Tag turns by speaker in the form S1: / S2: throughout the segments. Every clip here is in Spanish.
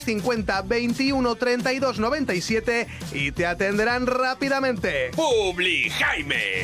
S1: 50 21 32 97 y te atenderán rápidamente.
S2: Publi Jaime.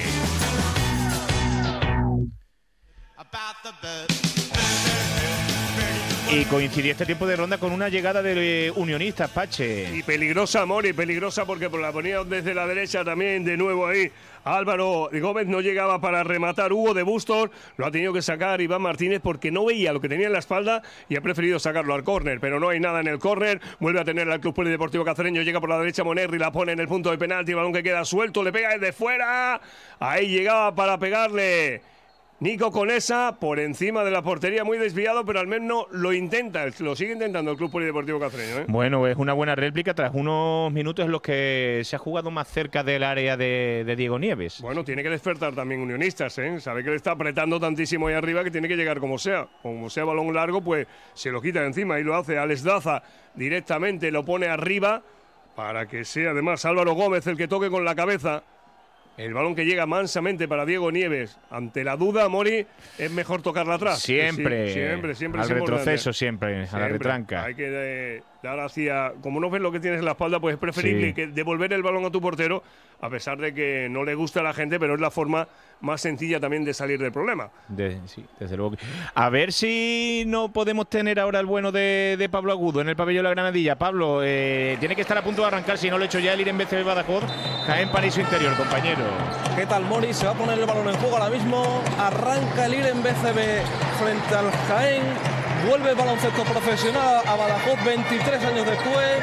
S3: Y coincidió este tiempo de ronda con una llegada de Unionistas, Pache.
S4: Y peligrosa, Mori, peligrosa porque la ponía desde la derecha también de nuevo ahí. Álvaro Gómez no llegaba para rematar. Hugo de Bustos lo ha tenido que sacar Iván Martínez porque no veía lo que tenía en la espalda y ha preferido sacarlo al córner. Pero no hay nada en el córner. Vuelve a tener al Club Polideportivo Cacereño. Llega por la derecha Monerri, la pone en el punto de penalti. El balón que queda suelto, le pega desde fuera. Ahí llegaba para pegarle Nico Conesa por encima de la portería, muy desviado, pero al menos lo intenta, lo sigue intentando el Club Polideportivo Cacereño, ¿eh?
S3: Bueno, es una buena réplica tras unos minutos en los que se ha jugado más cerca del área de Diego Nieves.
S4: Bueno, tiene que despertar también Unionistas, ¿eh? Sabe que le está apretando tantísimo ahí arriba que tiene que llegar como sea. Como sea balón largo, pues se lo quita de encima y lo hace Alex Daza directamente, lo pone arriba para que sea además Álvaro Gómez el que toque con la cabeza. El balón que llega mansamente para Diego Nieves. Ante la duda, Mori, es mejor tocarla atrás.
S3: Siempre.
S4: Siempre.
S3: Al retroceso, siempre. A la retranca.
S4: Hay que dar hacia. Como no ves lo que tienes en la espalda, pues es preferible que devolver el balón a tu portero, a pesar de que no le gusta a la gente, pero es la forma más sencilla también de salir del problema.
S3: Sí, desde luego. A ver si no podemos tener ahora el bueno de Pablo Agudo en el pabellón de la Granadilla. Pablo, tiene que estar a punto de arrancar, si no lo he hecho ya, el ir en BCB Badajoz. Jaén Paraíso Interior, compañero.
S5: ¿Qué tal, Mori? Se va a poner el balón en juego ahora mismo. Arranca el ir en BCB frente al Jaén. Vuelve el baloncesto profesional a Badajoz 23 años después.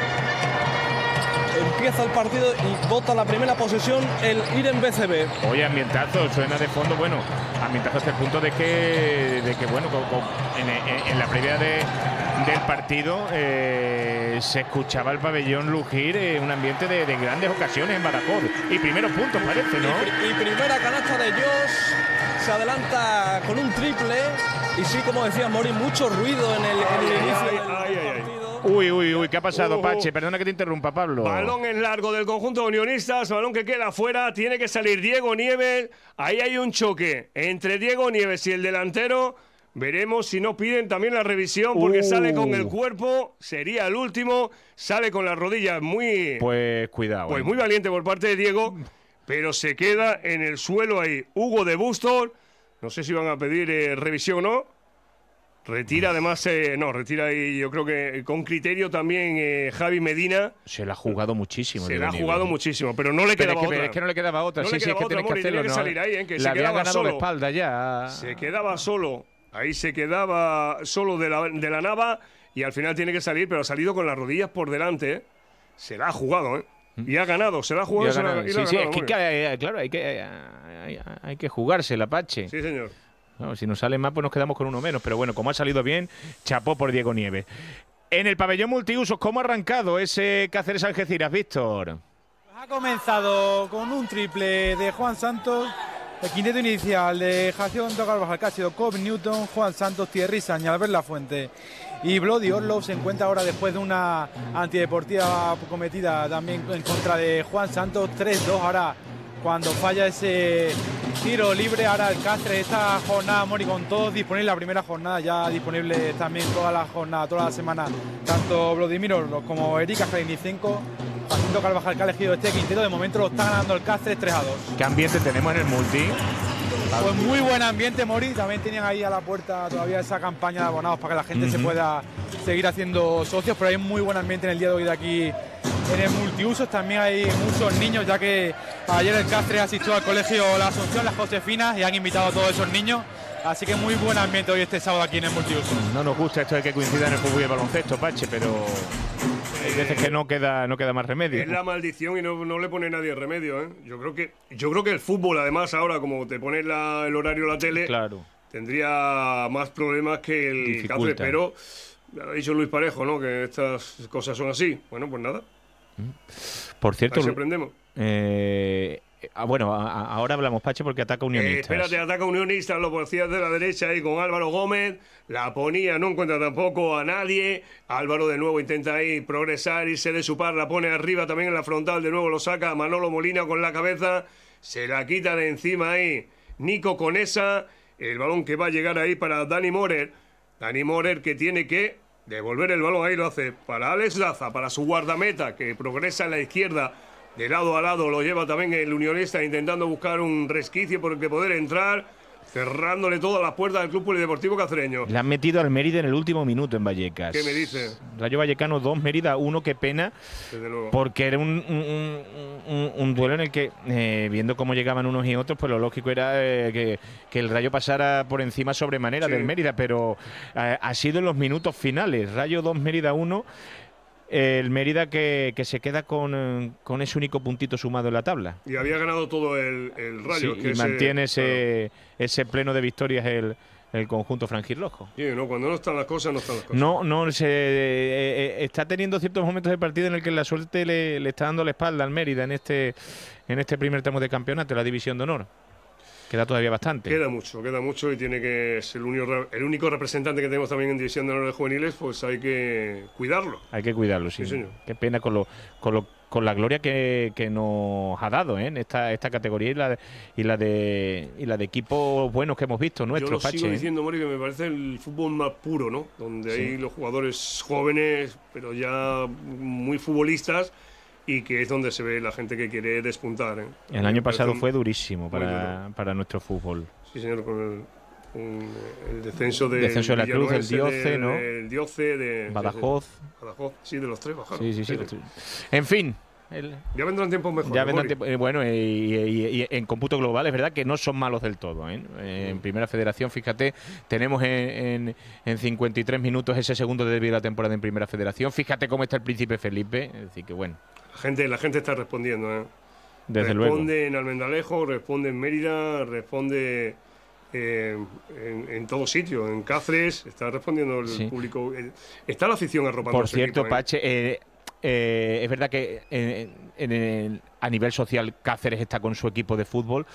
S5: Empieza el partido y bota la primera posesión el ir en BCB.
S3: Oye, ambientazo, suena de fondo, bueno, ambientazo hasta el punto de que bueno, en la previa del partido se escuchaba el pabellón rugir, un ambiente de grandes ocasiones en Badajoz. Y primeros puntos, parece, ¿no?
S5: Y primera canasta de Josh, se adelanta con un triple. Y sí, como decía Mori, mucho ruido en el inicio del partido.
S3: Uy, ¿qué ha pasado, Pache? Perdona que te interrumpa, Pablo.
S4: Balón en largo del conjunto de Unionistas, balón que queda fuera, tiene que salir Diego Nieves. Ahí hay un choque entre Diego Nieves y el delantero. Veremos si no piden también la revisión porque sale con el cuerpo, sería el último, sale con las rodillas muy...
S3: Pues cuidado.
S4: Pues muy valiente por parte de Diego, pero se queda en el suelo ahí. Hugo de Bustos, no sé si van a pedir revisión o no. Retira además, retira y yo creo que con criterio también Javi Medina.
S3: Se la ha jugado muchísimo.
S4: Se la ha jugado muchísimo, pero no le quedaba otra.
S3: Es que no le quedaba otra.
S4: No
S3: sí,
S4: le quedaba
S3: es que
S4: otra,
S3: tiene que hacerlo.
S4: que salir ahí, que
S3: le había ganado
S4: solo.
S3: la espalda ya.
S4: Se quedaba solo. Ahí se quedaba solo de la nava y al final tiene que salir, pero ha salido con las rodillas por delante, ¿eh? Se la ha jugado, ¿eh? Y ha ganado, se la ha jugado.
S3: Sí, es que claro, hay que jugarse el Apache.
S4: Sí, señor.
S3: No, si nos sale más, pues nos quedamos con uno menos. Pero bueno, como ha salido bien, chapó por Diego Nieves. En el pabellón multiusos, ¿cómo ha arrancado ese Cáceres Algeciras, Víctor?
S6: Ha comenzado con un triple de Juan Santos. El quinteto inicial de Jacinto Carvajal, que ha sido Cobb Newton, Juan Santos, Thierry Saña, Albert Lafuente y Bloody Orlov. Se encuentra ahora después de una antideportiva cometida también en contra de Juan Santos. 3-2 ahora cuando falla ese tiro libre. Ahora el Cáceres, esta jornada, Mori, con todos disponibles, la primera jornada ya disponible también toda la jornada, toda la semana, tanto Vladimir Orlov como Erika Krajnicenko. Jacinto Carvajal, que ha elegido este quinteto, de momento lo está ganando el Cáceres 3-2.
S3: ¿Qué ambiente tenemos en el multi?
S6: Pues muy buen ambiente, Mori. También tenían ahí a la puerta todavía esa campaña de abonados para que la gente se pueda seguir haciendo socios, pero hay muy buen ambiente en el día de hoy de aquí en el multiusos. También hay muchos niños, ya que ayer el Cáceres asistió al colegio La Asunción, las Josefinas, y han invitado a todos esos niños. Así que muy buen ambiente hoy este sábado aquí en el multiusos.
S3: No nos gusta esto de que coincida en el fútbol y el baloncesto, Pache, pero hay veces que no queda más remedio.
S4: Es la maldición y no le pone nadie remedio, ¿eh? Yo creo que el fútbol, además, ahora, como te pone el horario la tele,
S3: claro,
S4: tendría más problemas que el Cáceres, pero ha dicho Luis Parejo, ¿no?, que estas cosas son así. Bueno, pues nada.
S3: Por cierto,
S4: así aprendemos.
S3: Bueno, ahora hablamos, Pache, porque ataca Unionistas.
S4: Espérate, ataca Unionistas, lo policías de la derecha ahí con Álvaro Gómez. La ponía, no encuentra tampoco a nadie. Álvaro de nuevo intenta ahí progresar, irse de su par, la pone arriba también en la frontal. De nuevo lo saca Manolo Molina con la cabeza. Se la quita de encima ahí Nico Conesa. El balón que va a llegar ahí para Dani Morer. Dani Morer que tiene que devolver el balón, ahí lo hace para Alex Daza, para su guardameta, que progresa en la izquierda, de lado a lado, lo lleva también el Unionista, intentando buscar un resquicio por el que poder entrar, cerrándole todas las puertas del Club Polideportivo Cacereño.
S3: Le han metido al Mérida en el último minuto en Vallecas.
S4: ¿Qué me dice?
S3: Rayo Vallecano 2, Mérida 1, qué pena, porque era un duelo en el que, viendo cómo llegaban unos y otros, pues lo lógico era que el Rayo pasara por encima sobremanera del Mérida, pero ha sido en los minutos finales. Rayo 2, Mérida 1. El Mérida que se queda con ese único puntito sumado en la tabla.
S4: Y había ganado todo el Rayo.
S3: Sí,
S4: que
S3: y mantiene ese pleno de victorias el conjunto franjirrojo.
S4: Sí, no, cuando no están las cosas, no están las cosas.
S3: No, está teniendo ciertos momentos del partido en el que la suerte le está dando la espalda al Mérida en este primer tramo de campeonato, la División de Honor. Queda todavía bastante.
S4: Queda mucho y tiene que ser el único representante que tenemos también en División de Honor de Juveniles, pues hay que cuidarlo.
S3: Hay que cuidarlo, sí.
S4: Señor.
S3: Qué pena con la gloria que nos ha dado en esta categoría y la de equipos buenos que hemos visto, nuestros.
S4: Yo lo sigo diciendo, Mori, que me parece el fútbol más puro, ¿no? Donde hay los jugadores jóvenes, pero ya muy futbolistas, y que es donde se ve la gente que quiere despuntar.
S3: El año pasado fue durísimo para nuestro fútbol.
S4: Sí, señor, con el descenso de
S3: la Cruz, el Dioce, ¿no?
S4: El Dioce, de
S3: Badajoz.
S4: Sí, de los tres bajaron.
S3: Sí. En fin.
S4: Ya vendrán tiempos mejores.
S3: Ya vendrán bueno, y en cómputo global es verdad que no son malos del todo, ¿eh? En Primera Federación, fíjate, tenemos en 53 minutos ese segundo derbi de la temporada en Primera Federación. Fíjate cómo está el Príncipe Felipe, es decir que bueno.
S4: La gente está respondiendo, ¿eh?
S3: Desde luego.
S4: Responde en Almendalejo, responde en Mérida, responde en todo sitio, en Cáceres, está respondiendo el público. Está la afición arropando.
S3: Por cierto,
S4: equipo,
S3: Pache, es verdad que a nivel social Cáceres está con su equipo de fútbol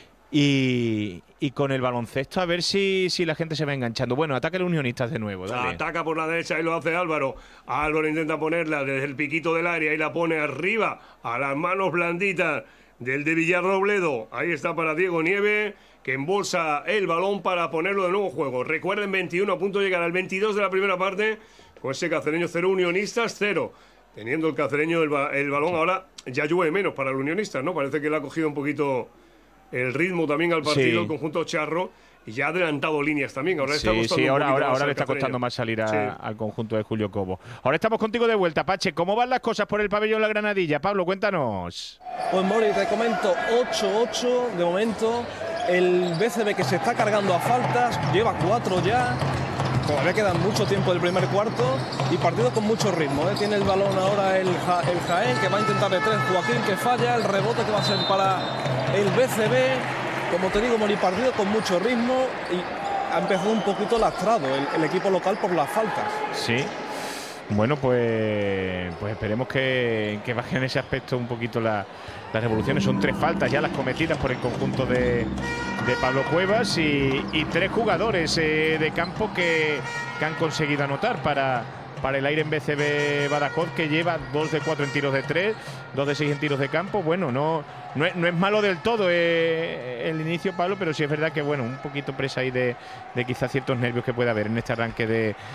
S3: y con el baloncesto a ver si la gente se va enganchando. Bueno, ataca el Unionistas de nuevo, dale.
S4: Ataca por la derecha y lo hace Álvaro. Álvaro intenta ponerla desde el piquito del área y la pone arriba a las manos blanditas del de Villarrobledo. Ahí está para Diego Nieve, que embolsa el balón para ponerlo de nuevo en juego. Recuerden, 21, a punto de llegar al 22 de la primera parte, con ese Cacereño 0, Unionistas 0. Teniendo el Cacereño el balón, ahora ya llueve menos para el Unionistas, ¿no? Parece que le ha cogido un poquito el ritmo también al partido, el conjunto charro, y ya ha adelantado líneas también. Ahora
S3: ahora le está costando más salir al conjunto de Julio Cobo. Ahora estamos contigo de vuelta, Pache. ¿Cómo van las cosas por el pabellón La Granadilla? Pablo, cuéntanos.
S5: Pues Mori, te comento, 8-8 de momento. El BCB que se está cargando a faltas, lleva 4 ya. Todavía queda mucho tiempo del primer cuarto y partido con mucho ritmo, ¿eh? Tiene el balón ahora el Jaén, que va a intentar de 3, Joaquín, que falla, el rebote que va a ser para el BCB. Como te digo, Mori, partido con mucho ritmo y ha empezado un poquito lastrado el equipo local por las faltas.
S3: Sí. Bueno, pues esperemos que bajen en ese aspecto un poquito las revoluciones. Son 3 faltas ya las cometidas por el conjunto de Pablo Cuevas y 3 jugadores de campo que han conseguido anotar para el Aire en BCB Badajoz, que lleva 2 de 4 en tiros de 3, 2 de 6 en tiros de campo. Bueno, no es malo del todo el inicio, Pablo, pero sí es verdad que bueno, un poquito presa ahí de quizás ciertos nervios que pueda haber en este arranque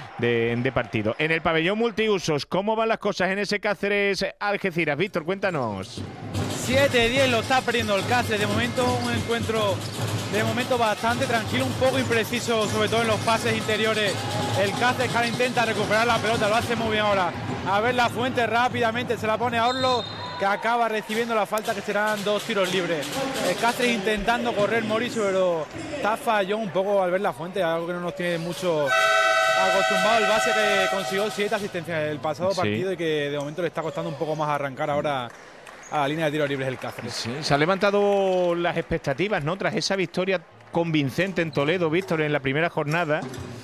S3: de partido. En el pabellón multiusos, ¿cómo van las cosas en ese Cáceres Algeciras? Víctor, cuéntanos.
S6: 7-10 lo está perdiendo el Cáceres. De momento un encuentro bastante tranquilo, un poco impreciso, sobre todo en los pases interiores. El Cáceres que ahora intenta recuperar la pelota, lo hace muy bien ahora. A ver la Fuente rápidamente, se la pone a Orlo, que acaba recibiendo la falta, que serán 2 tiros libres. El Cáceres intentando correr Mauricio, pero está falló un poco al ver la Fuente, algo que no nos tiene mucho acostumbrado. El base que consiguió 7 asistencias el pasado partido y que de momento le está costando un poco más arrancar ahora a la línea de tiros libres el Cáceres.
S3: Sí, se han levantado las expectativas, ¿no? Tras esa victoria convincente en Toledo, Víctor, en la primera jornada.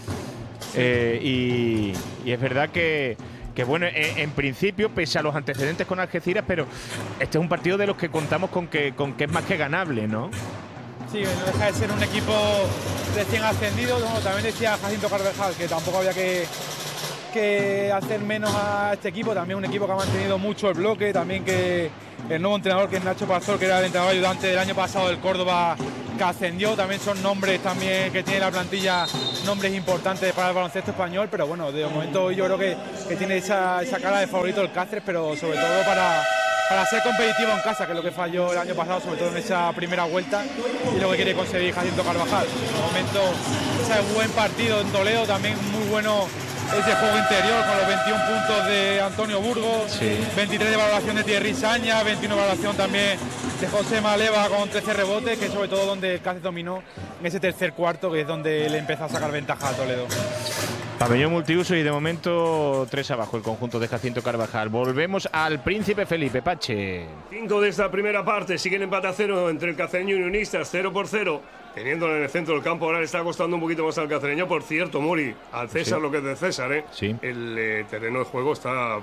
S3: Y es verdad que bueno, en principio, pese a los antecedentes con Algeciras, pero este es un partido de los que contamos con que es más que ganable, ¿no?
S6: Sí, no deja de ser un equipo recién ascendido. Bueno, también decía Jacinto Carvajal que tampoco había que hacer menos a este equipo. También un equipo que ha mantenido mucho el bloque, también que el nuevo entrenador, que es Nacho Pastor, que era el entrenador ayudante del año pasado del Córdoba, que ascendió, también son nombres también que tiene la plantilla, nombres importantes para el baloncesto español, pero bueno, de momento yo creo que tiene esa cara de favorito el Cáceres, pero sobre todo para ser competitivo en casa, que es lo que falló el año pasado, sobre todo en esa primera vuelta, y lo que quiere conseguir Jacinto Carvajal. De momento, ese buen partido en Toledo, también muy bueno ese juego interior con los 21 puntos de Antonio Burgos, sí. 23 de valoración de Thierry Saña, 21 de valoración también de José Maleva con 13 rebotes, que es sobre todo donde el Cáceres dominó en ese tercer cuarto, que es donde le empezó a sacar ventaja a Toledo.
S3: Pabellón multiuso y de momento 3 abajo el conjunto de Jacinto Carvajal. Volvemos al Príncipe Felipe, Pache.
S4: 5 de esta primera parte, sigue el empate a 0 entre el Cacereño y Unionistas, 0-0. Teniéndolo en el centro del campo, ahora le está costando un poquito más al Cacereño. Por cierto, Muri, al César lo que es de César, ¿eh?
S3: Sí.
S4: El terreno de juego está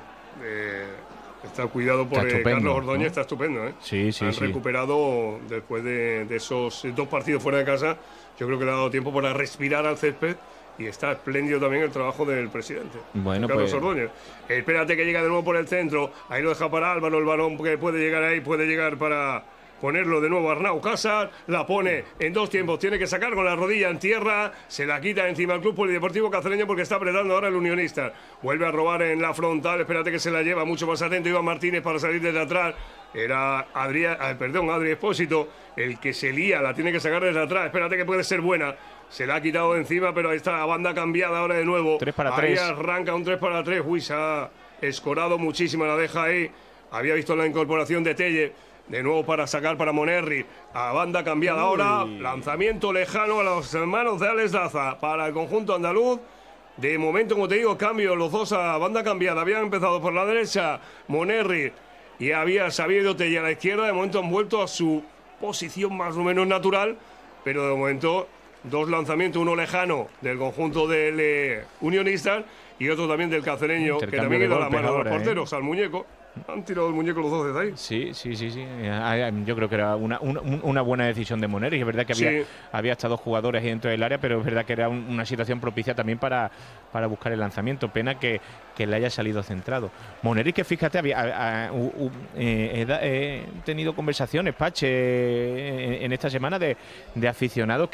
S4: cuidado por Carlos Ordóñez, ¿no? Está estupendo, ¿eh?
S3: Sí.
S4: Han recuperado después de esos 2 partidos fuera de casa. Yo creo que le ha dado tiempo para respirar al césped. Y está espléndido también el trabajo del presidente, Carlos Ordóñez. Espérate que llega de nuevo por el centro. Ahí lo deja para Álvaro, el balón que puede llegar ahí, puede llegar para ponerlo de nuevo a Arnau Casar. La pone en 2 tiempos, tiene que sacar con la rodilla en tierra. Se la quita encima el Club Polideportivo Cacereño porque está apretando ahora el Unionista. Vuelve a robar en la frontal, espérate que se la lleva mucho más atento Iván Martínez para salir desde atrás. Era Adri Expósito el que se lía, la tiene que sacar desde atrás. Espérate que puede ser buena. Se la ha quitado de encima, pero ahí está la banda cambiada ahora de nuevo.
S3: 3 para
S4: 3.
S3: Ahí
S4: arranca un 3 para 3. Uy, se ha escorado muchísimo, la deja ahí. Había visto la incorporación de Telle. De nuevo para sacar para Monerri. A banda cambiada ahora. Lanzamiento lejano a las manos de Alex Daza para el conjunto andaluz. De momento, como te digo, cambio los dos a banda cambiada. Habían empezado por la derecha Monerri y había sabido Telle a la izquierda. De momento han vuelto a su posición más o menos natural, pero de momento 2 lanzamientos, uno lejano del conjunto del Unionistas y otro también del Cacereño, que también ha ido a la mano de los porteros, al muñeco. Han tirado el muñeco los dos desde ahí.
S3: Sí. Yo creo que era una buena decisión de Monerri. Es verdad que había hasta 2 jugadores ahí dentro del área, pero es verdad que era una situación propicia también para buscar el lanzamiento. Pena que le haya salido centrado. Monerri, que fíjate, he tenido conversaciones, Pache, en esta semana de aficionados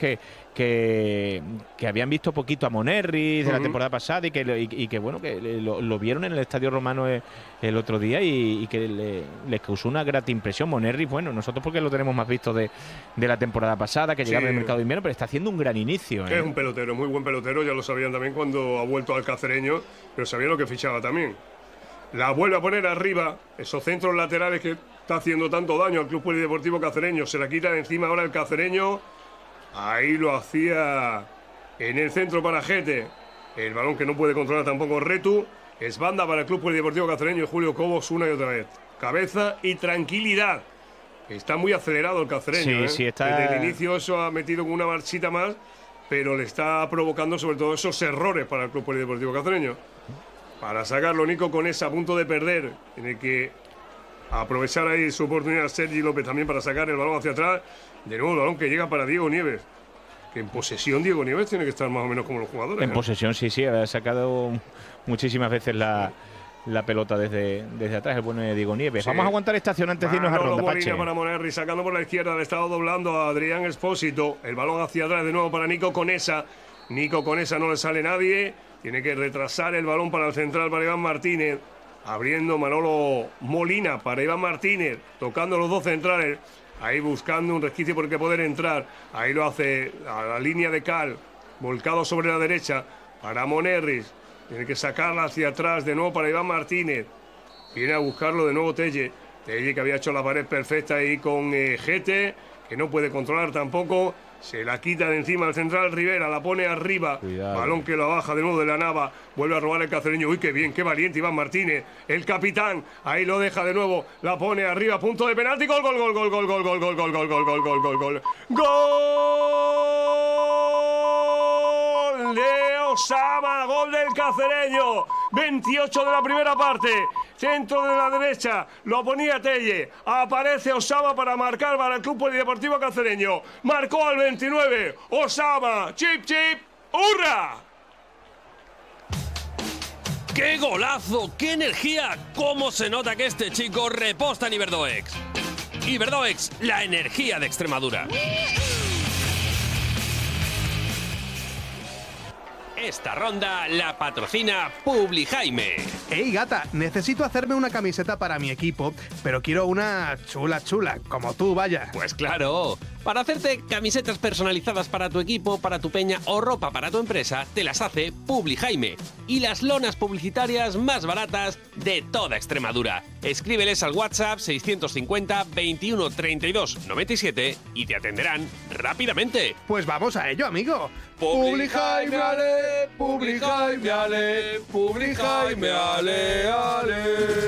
S3: que habían visto poquito a Monerri de la temporada pasada y que bueno, que lo vieron en el Estadio Romano el otro día y que les causó una grata impresión. Monerri, bueno, nosotros porque lo tenemos más visto de la temporada pasada, que llegaba en el mercado de invierno, pero está haciendo un gran inicio.
S4: Es un pelotero, muy buen pelotero, ya lo sabían también cuando ha vuelto al Cacereño, pero sabían lo que fichaba también. La vuelve a poner arriba, esos centros laterales que está haciendo tanto daño al Club Polideportivo Cacereño, se la quita de encima ahora el Cacereño. Ahí lo hacía en el centro para Gete. El balón que no puede controlar tampoco Retu. Es banda para el Club Polideportivo Cacereño y Julio Cobos una y otra vez. Cabeza y tranquilidad. Está muy acelerado el Cacereño.
S3: Sí, está.
S4: Desde el inicio eso ha metido con una marchita más, pero le está provocando sobre todo esos errores para el Club Polideportivo Cacereño. Para sacarlo, Nico Conesa a punto de perder. Tiene que aprovechar ahí su oportunidad Sergi López también para sacar el balón hacia atrás. De nuevo el balón que llega para Diego Nieves. Que en posesión Diego Nieves tiene que estar más o menos como los jugadores.
S3: En posesión, sí, ha sacado muchísimas veces la pelota desde atrás el bueno de Diego Nieves. Sí. Vamos a aguantar esta acción antes de irnos a ronda, Pache.
S4: Para Monerri, sacando por la izquierda, le estaba doblando a Adrián Expósito. El balón hacia atrás de nuevo para Nico Conesa. Nico Conesa no le sale nadie. Tiene que retrasar el balón para el central, para Iván Martínez. Abriendo Manolo Molina para Iván Martínez. Tocando los 2 centrales. Ahí buscando un resquicio por el que poder entrar. Ahí lo hace a la línea de Cal. Volcado sobre la derecha para Monerri. Tiene que sacarla hacia atrás de nuevo para Iván Martínez. Viene a buscarlo de nuevo Telle. Telle que había hecho la pared perfecta ahí con Gete, que no puede controlar tampoco. Se la quita de encima el central Rivera, la pone arriba. Cuidado. Balón que lo baja de nuevo de la Nava. Vuelve a robar el Cacereño. Uy, qué bien, qué valiente Iván Martínez. El capitán. Ahí lo deja de nuevo. La pone arriba, punto de penalti. Gol, gol, gol, gol, gol, gol, gol, gol, gol, gol, gol, gol, gol, gol, gol. Gol de Osama, gol del Cacereño. 28 de la primera parte. Centro de la derecha, lo ponía Telle. Aparece Osama para marcar para el Club Polideportivo Cacereño. Marcó al 29. Osama, chip, chip, ¡hurra!
S2: ¡Qué golazo! ¡Qué energía! ¿Cómo se nota que este chico reposta en Iberdoex? Iberdoex, la energía de Extremadura. Esta ronda la patrocina Publijaime.
S1: Ey, gata, necesito hacerme una camiseta para mi equipo, pero quiero una chula, como tú, vaya.
S2: Pues claro, para hacerte camisetas personalizadas para tu equipo, para tu peña o ropa para tu empresa, te las hace Publijaime. Y las lonas publicitarias más baratas de toda Extremadura. Escríbeles al WhatsApp 650 21 32 97 y te atenderán rápidamente.
S1: Pues vamos a ello, amigo.
S2: Publijaime, ale, Publijaime, ale, Publijaime, ale, ale.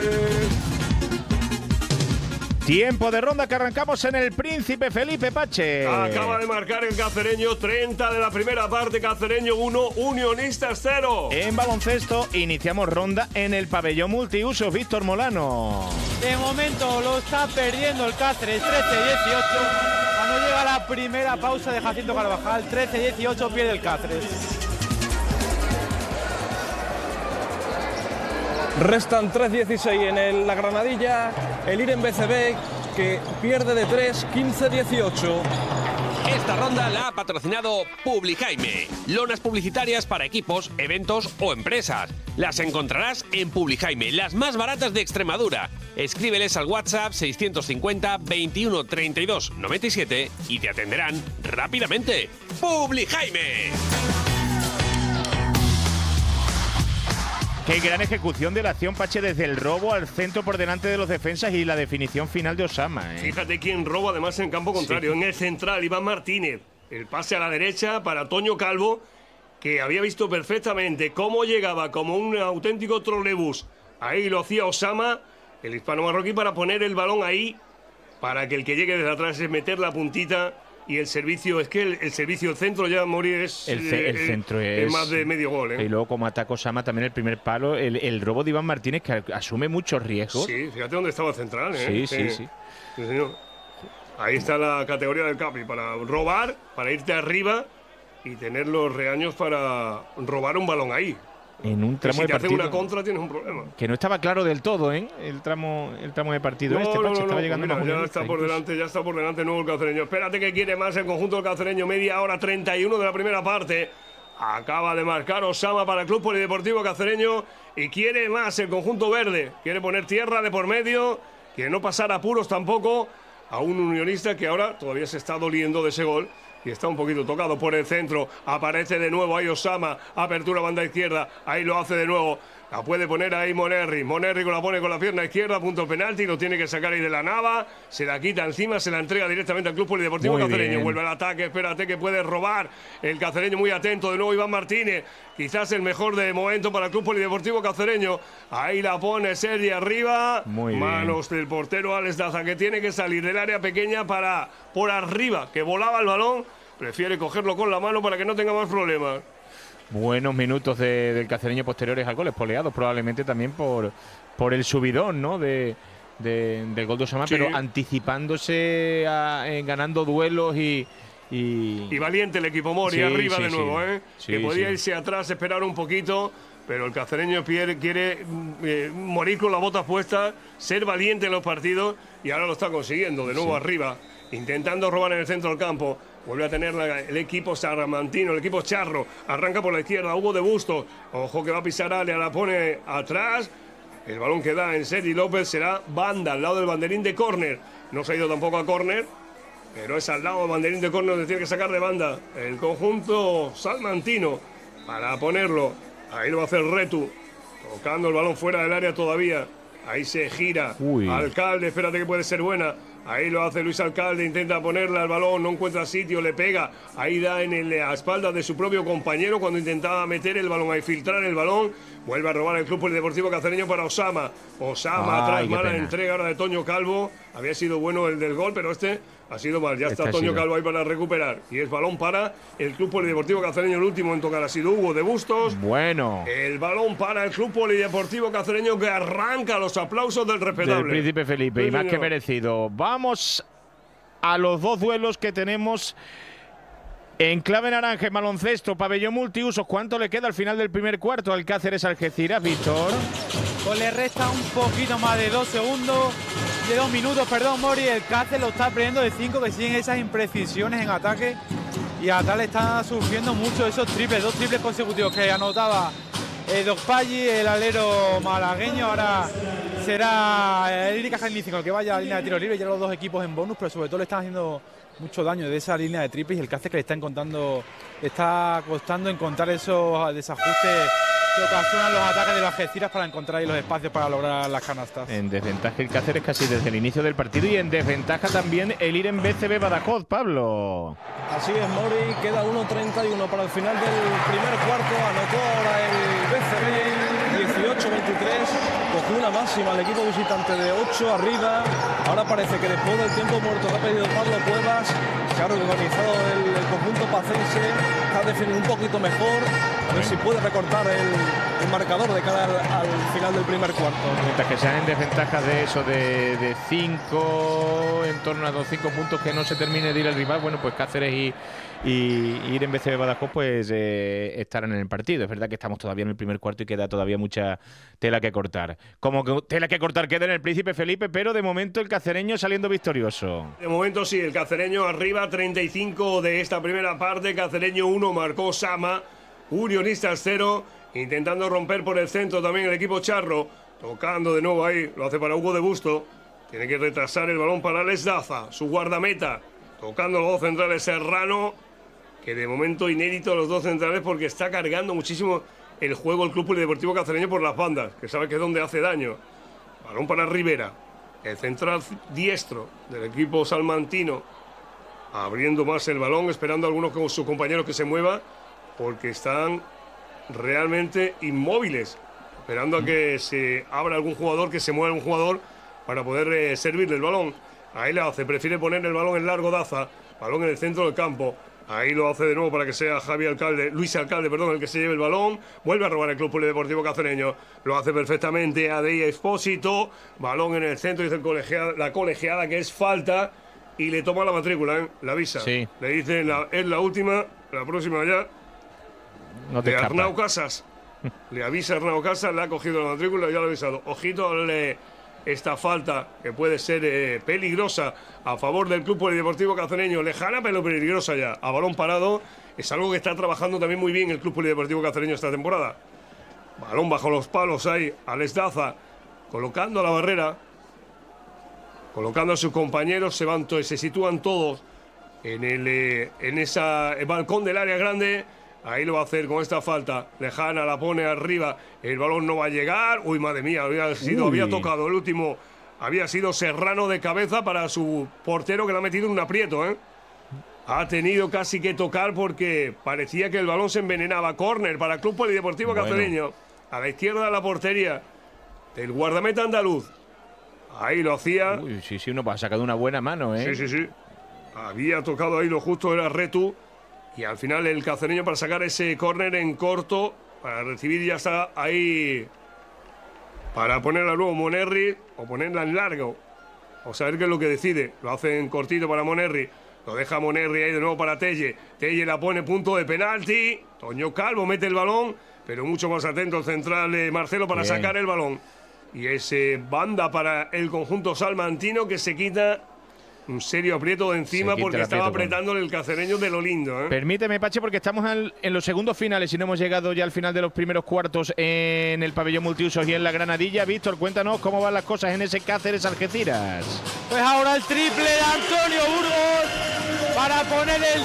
S3: Tiempo de ronda que arrancamos en el Príncipe Felipe, Pache.
S4: Acaba de marcar el Cacereño, 30 de la primera parte, Cacereño 1, Unionistas 0.
S3: En baloncesto iniciamos ronda en el pabellón multiusos, Víctor Molano.
S6: De momento lo está perdiendo el Cáceres, 13-18. Cuando llega la primera pausa de Jacinto Carvajal, 13-18 pierde el Cáceres.
S5: Restan 3:16 en la Granadilla. El IREN BCB que pierde de 3, 15-18.
S2: Esta ronda la ha patrocinado Publijaime. Lonas publicitarias para equipos, eventos o empresas. Las encontrarás en Publijaime, las más baratas de Extremadura. Escríbeles al WhatsApp 650 21 32 97 y te atenderán rápidamente. Publijaime.
S3: Qué gran ejecución de la acción, Pache, desde el robo al centro por delante de los defensas y la definición final de Osama.
S4: Fíjate quién roba además en campo contrario. Sí. En el central, Iván Martínez. El pase a la derecha para Toño Calvo, que había visto perfectamente cómo llegaba como un auténtico trolebús. Ahí lo hacía Osama, el hispano marroquí, para poner el balón ahí, para que el que llegue desde atrás es meter la puntita. Y el servicio, es que el servicio, el centro ya morir es...
S3: El centro es
S4: más de medio gol, ¿eh?
S3: Y luego como ataca Osama también el primer palo, el robo de Iván Martínez, que asume muchos riesgos.
S4: Sí, fíjate dónde estaba el central, ¿eh?
S3: Sí.
S4: Sí, señor. Ahí está la categoría del Capi, para robar, para irte arriba y tener los reaños para robar un balón ahí.
S3: En un tramo
S4: de partido. Si te hacen una contra tienes un problema.
S3: Que no estaba claro del todo, ¿eh? El tramo de partido. Estaba llegando
S4: mira, ya está por delante nuevo el Cacereño. Espérate que quiere más el conjunto del Cacereño. Media hora 31 de la primera parte. Acaba de marcar Osama para el Club Polideportivo Cacereño y quiere más el conjunto verde. Quiere poner tierra de por medio, quiere no pasar apuros tampoco a un Unionista que ahora todavía se está doliendo de ese gol. Y está un poquito tocado por el centro. Aparece de nuevo ahí Osama. Apertura banda izquierda. Ahí lo hace de nuevo. La puede poner ahí Monerri. Monerri la pone con la pierna izquierda. Punto penalti. Lo tiene que sacar ahí de la nava. Se la quita encima. Se la entrega directamente al Club Polideportivo Cacereño. Vuelve al ataque. Espérate que puede robar. El Cacereño muy atento. De nuevo Iván Martínez. Quizás el mejor de momento para el Club Polideportivo Cacereño. Ahí la pone Sergi arriba. Manos del portero Alex Daza, que tiene que salir del área pequeña para por arriba. Que volaba el balón. Prefiere cogerlo con la mano para que no tenga más problemas.
S3: Buenos minutos del Cacereño posteriores al gol, espoleados probablemente también por el subidón, ¿no? del gol de Osama, sí. Pero anticipándose, ganando duelos y
S4: valiente el equipo Mori, arriba de nuevo, ¿eh? Que podía irse atrás, esperar un poquito, pero el Cacereño quiere morir con las botas puestas, ser valiente en los partidos y ahora lo está consiguiendo, de nuevo arriba, intentando robar en el centro del campo. Vuelve a tener el equipo sarramantino, el equipo charro. Arranca por la izquierda, Hugo de Bustos. Ojo que va a pisar área, la pone atrás. El balón que da en Sergi López será banda, al lado del banderín de córner. No se ha ido tampoco a córner, pero es al lado del banderín de córner donde tiene que sacar de banda el conjunto salmantino para ponerlo. Ahí lo va a hacer Retu, tocando el balón fuera del área todavía. Ahí se gira. Alcalde, espérate que puede ser buena. Ahí lo hace Luis Alcalde, intenta ponerle al balón, no encuentra sitio, le pega. Ahí da en la espalda de su propio compañero cuando intentaba meter el balón, ahí filtrar el balón. Vuelve a robar el Club Polideportivo Cacereño para Osama. Osama atrás, mala entrega ahora de Toño Calvo. Había sido bueno el del gol, pero este ha sido mal. Ya está Toño Calvo ahí para recuperar. Y es balón para el Club Polideportivo Cacereño. El último en tocar ha sido Hugo de Bustos.
S3: Bueno.
S4: El balón para el Club Polideportivo Cacereño, que arranca los aplausos del respetable.
S3: Del Príncipe Felipe, sí, y más que merecido. Vamos a los dos duelos que tenemos en clave naranja, en baloncesto, pabellón multiusos. ¿Cuánto le queda al final del primer cuarto al Cáceres Algeciras, Víctor?
S6: Pues le resta un poquito más de 2 minutos, Mori. El Cáceres lo está perdiendo de 5, que siguen esas imprecisiones en ataque y atrás le están sufriendo mucho esos triples, 2 triples consecutivos que anotaba Dogpalli, el alero malagueño. Ahora será el Unicaja Ilícico el que vaya a la línea de tiro libre, ya los 2 equipos en bonus, pero sobre todo le están haciendo mucho daño de esa línea de triples, y el Cáceres que le está costando encontrar esos desajustes que ocasionan los ataques de las Algeciras para encontrar ahí los espacios para lograr las canastas.
S3: En desventaja el Cáceres casi desde el inicio del partido, y en desventaja también el IREM BCB Badajoz, Pablo.
S5: Así es, Mori, queda 1:31 para el final del primer cuarto. Anotó ahora el BCB 18-23, cogió una máxima al equipo visitante de 8 arriba. Ahora parece que después del tiempo muerto que ha pedido Pablo Cuevas, se ha reorganizado el conjunto pacense, está definiendo un poquito mejor, a ver si puede recortar el marcador de cara al final del primer cuarto.
S3: Mientras que sean en desventajas de eso, de 5, en torno a 5 puntos, que no se termine de ir el rival, bueno, pues Cáceres y IREM BCB Badajoz pues estarán en el partido. Es verdad que estamos todavía en el primer cuarto y queda todavía mucha tela que cortar. Como que tela que cortar queda en el Príncipe Felipe, pero de momento el cacereño saliendo victorioso.
S4: De momento sí, el cacereño arriba, 35 de esta primera parte. Cacereño 1, marcó Sama. Unionistas 0, intentando romper por el centro también el equipo charro. Tocando de nuevo ahí, lo hace para Hugo de Busto. Tiene que retrasar el balón para Alex Daza, su guardameta. Tocando los 2 centrales, Serrano, que de momento inédito los 2 centrales porque está cargando muchísimo el juego el Club Polideportivo Cacereño por las bandas, que sabe que es donde hace daño. Balón para Rivera, el central diestro del equipo salmantino, abriendo más el balón, esperando a algunos con sus compañeros que se muevan, porque están realmente inmóviles, esperando a que se abra algún jugador, que se mueva un jugador para poder servirle el balón. Ahí lo hace, prefiere poner el balón en largo Daza, balón en el centro del campo. Ahí lo hace de nuevo para que sea Luis Alcalde, el que se lleve el balón. Vuelve a robar el Club Polideportivo Cacereño. Lo hace perfectamente Adey Expósito. Balón en el centro, dice la colegiada que es falta. Y le toma la matrícula, le avisa.
S3: Sí.
S4: Le dice, es la última, la próxima ya.
S3: No te
S4: de
S3: escapas.
S4: Arnau Casas. Le avisa a Arnau Casas, le ha cogido la matrícula y ya lo ha avisado. Ojito esta falta que puede ser peligrosa a favor del Club Polideportivo Cacereño. Lejana pero peligrosa ya. A balón parado es algo que está trabajando también muy bien el Club Polideportivo Cacereño esta temporada. Balón bajo los palos ahí. Alex Daza colocando la barrera. Colocando a sus compañeros. Se sitúan todos en el balcón del área grande. Ahí lo va a hacer con esta falta. Lejana la pone arriba. El balón no va a llegar. Uy, madre mía, había tocado el último. Había sido Serrano de cabeza para su portero, que le ha metido en un aprieto, ¿eh? Ha tenido casi que tocar porque parecía que el balón se envenenaba. Córner para el Club Polideportivo Cacereño. A la izquierda de la portería del guardameta andaluz. Ahí lo hacía.
S3: Uy, sí, uno ha sacado una buena mano, ¿eh?
S4: Sí. Había tocado ahí lo justo, era Retu. Y al final el cacereño para sacar ese córner en corto, para recibir ya está ahí, para ponerla luego Monerri o ponerla en largo. O saber qué es lo que decide. Lo hace en cortito para Monerri. Lo deja Monerri ahí de nuevo para Telle. Telle la pone punto de penalti. Toño Calvo mete el balón, pero mucho más atento el central Marcelo para sacar el balón. Y ese banda para el conjunto salmantino que se quita un serio aprieto de encima porque estaba apretándole el cacereño de lo lindo, ¿eh?
S3: Permíteme, Pache, porque estamos en los segundos finales y no hemos llegado ya al final de los primeros cuartos en el pabellón multiusos y en la Granadilla. Víctor, cuéntanos cómo van las cosas en ese Cáceres Algeciras.
S6: Pues ahora el triple de Antonio Burgos para poner el 19-22.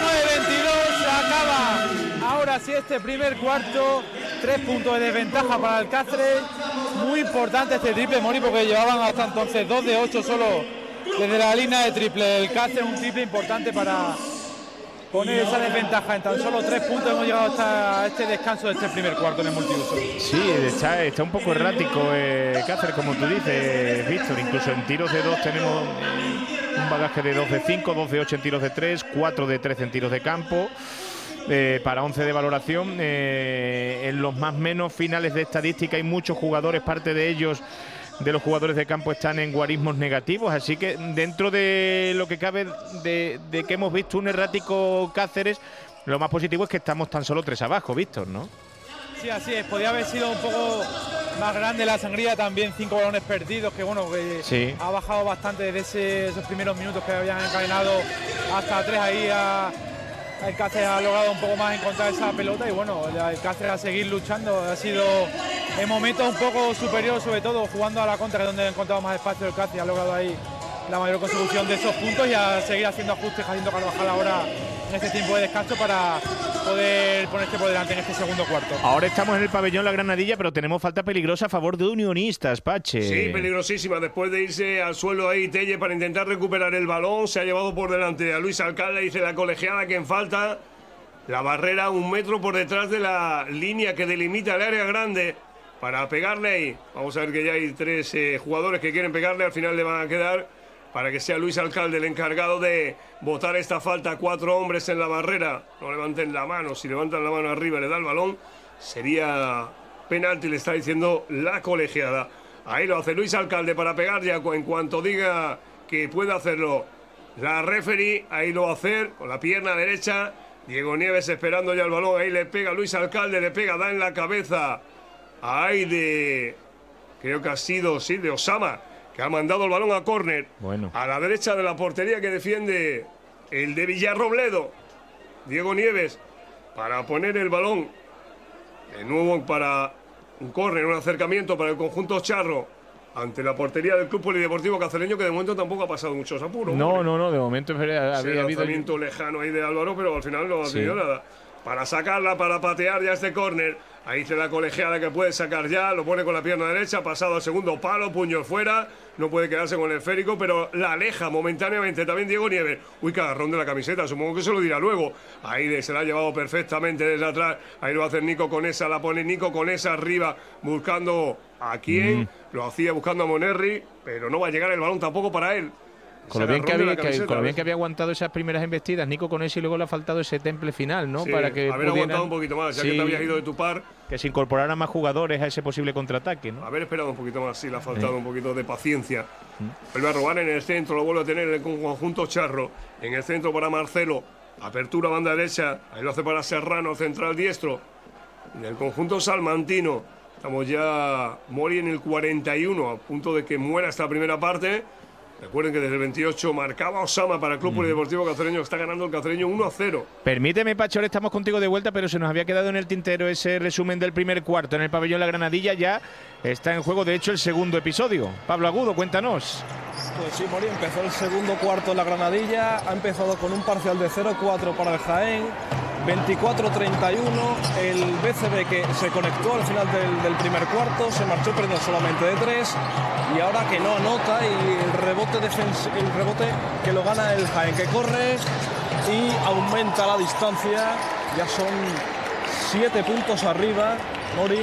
S6: Se acaba ahora sí este primer cuarto. 3 puntos de desventaja para el Cáceres. Muy importante este triple, Mori, porque llevaban hasta entonces 2 de 8 solo desde la línea de triple. El Cáceres un triple importante para poner esa desventaja. En tan solo 3 puntos hemos llegado hasta este descanso de este primer cuarto en el multiuso.
S3: Sí, está un poco errático Cáceres, como tú dices, Víctor. Incluso en tiros de 2 tenemos un bagaje de 2 de 5, 2 de 8 en tiros de 3, 4 de 13 en tiros de campo. Para 11 de valoración. En los más menos finales de estadística hay muchos jugadores, parte de ellos, de los jugadores de campo, están en guarismos negativos, así que dentro de lo que cabe de que hemos visto un errático Cáceres, lo más positivo es que estamos tan solo 3 abajo, Víctor, ¿no?
S6: Sí, así es, podía haber sido un poco más grande la sangría, también 5 balones perdidos, que bueno, que sí, ha bajado bastante desde esos primeros minutos que habían encadenado hasta 3 ahí el Cáceres ha logrado un poco más encontrar esa pelota y bueno, el Cáceres a seguir luchando. Ha sido en momentos un poco superior, sobre todo jugando a la contra, donde ha encontrado más espacio el Cáceres, ha logrado ahí la mayor consecución de esos puntos y a seguir haciendo ajustes, haciendo Carvajal ahora en este tiempo de descanso para poder ponerse por delante en este segundo cuarto.
S3: Ahora estamos en el pabellón La Granadilla, pero tenemos falta peligrosa a favor de Unionistas, Pache.
S4: Sí, peligrosísima. Después de irse al suelo ahí Telle para intentar recuperar el balón, se ha llevado por delante a Luis Alcalde, dice la colegiada que en falta. La barrera 1 metro por detrás de la línea que delimita el área grande para pegarle ahí. Vamos a ver que ya hay 3 jugadores que quieren pegarle, al final le van a quedar para que sea Luis Alcalde el encargado de botar esta falta. 4 hombres en la barrera, no levanten la mano, si levantan la mano arriba le da el balón, sería penalti, le está diciendo la colegiada. Ahí lo hace Luis Alcalde para pegar ya en cuanto diga que puede hacerlo la referee, ahí lo va a hacer con la pierna derecha. Diego Nieves esperando ya el balón, ahí le pega Luis Alcalde, le pega, da en la cabeza ahí de, creo que ha sido, sí, de Osama, que ha mandado el balón a córner,
S3: bueno,
S4: a la derecha de la portería que defiende el de Villarrobledo. Diego Nieves para poner el balón de nuevo para un córner, un acercamiento para el conjunto charro ante la portería del Club Polideportivo Cacereño, que de momento tampoco ha pasado muchos apuros.
S3: No, de momento había habido
S4: lanzamiento lejano ahí de Álvaro, pero al final no ha tenido nada. Para sacarla, para patear ya este córner. Ahí se la colegiada que puede sacar ya, lo pone con la pierna derecha, pasado al segundo palo, puño fuera, no puede quedarse con el esférico, pero la aleja momentáneamente también Diego Nieves. Uy, qué agarrón de la camiseta, supongo que se lo dirá luego. Ahí se la ha llevado perfectamente desde atrás, ahí lo hace Nico Conesa, la pone Nico Conesa arriba, buscando a quién, lo hacía buscando a Monerri, pero no va a llegar el balón tampoco para él.
S3: Con lo bien que había aguantado esas primeras embestidas, Nico Conesi, y luego le ha faltado ese temple final, ¿no?
S4: Sí,
S3: para que
S4: haber aguantado un poquito más, ya que te habías ido de tu par.
S3: Que se incorporaran más jugadores a ese posible contraataque, ¿no?
S4: Haber esperado un poquito más, sí, le ha faltado un poquito de paciencia. Vuelve a robar en el centro, lo vuelve a tener el conjunto charro. En el centro para Marcelo, apertura banda derecha, ahí lo hace para Serrano, central diestro. En el conjunto salmantino, estamos ya Mori en el 41, a punto de que muera esta primera parte. Recuerden que desde el 28 marcaba Osama para el Club Polideportivo Cacereño, está ganando el Cacereño 1-0.
S3: Permíteme, Pacho, ahora estamos contigo de vuelta, pero se nos había quedado en el tintero ese resumen del primer cuarto. En el pabellón La Granadilla ya está en juego, de hecho, el segundo episodio. Pablo Agudo, cuéntanos.
S5: Pues sí, Mori, empezó el segundo cuarto en La Granadilla, ha empezado con un parcial de 0-4 para el Jaén, 24-31, el BCB que se conectó al final del primer cuarto, se marchó perdiendo solamente de 3 y ahora que no anota y el rebote que lo gana el Jaén, que corre y aumenta la distancia, ya son 7 puntos arriba, Mori,